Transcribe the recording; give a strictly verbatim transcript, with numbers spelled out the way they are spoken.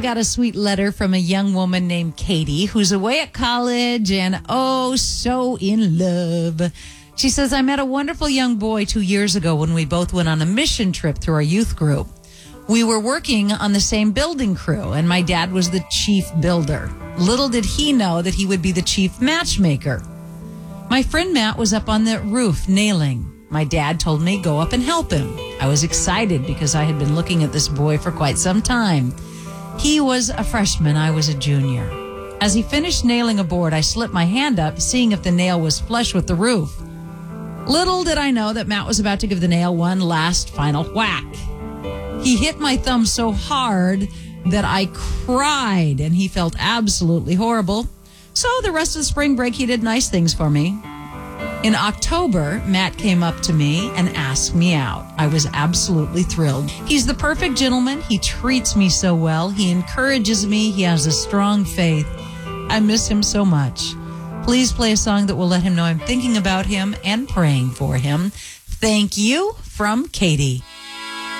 got a sweet letter from a young woman named Katie who's away at college and oh, so in love. She says, I met a wonderful young boy two years ago when we both went on a mission trip through our youth group. We were working on the same building crew, and my dad was the chief builder. Little did he know that he would be the chief matchmaker. My friend Matt was up on the roof nailing. My dad told me go up and help him. I was excited because I had been looking at this boy for quite some time. He was a freshman, I was a junior. As he finished nailing a board, I slipped my hand up, seeing if the nail was flush with the roof. Little did I know that Matt was about to give the nail one last final whack. He hit my thumb so hard that I cried, and he felt absolutely horrible. So the rest of the spring break, he did nice things for me. In October, Matt came up to me and asked me out. I was absolutely thrilled. He's the perfect gentleman. He treats me so well. He encourages me. He has a strong faith. I miss him so much. Please play a song that will let him know I'm thinking about him and praying for him. Thank you, from Katie.